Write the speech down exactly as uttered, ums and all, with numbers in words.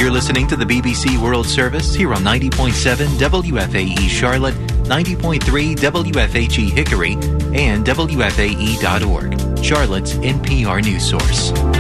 You're listening to the B B C World Service here on ninety point seven W F A E Charlotte, ninety point three W F H E Hickory, and W F A E dot org, Charlotte's N P R news source.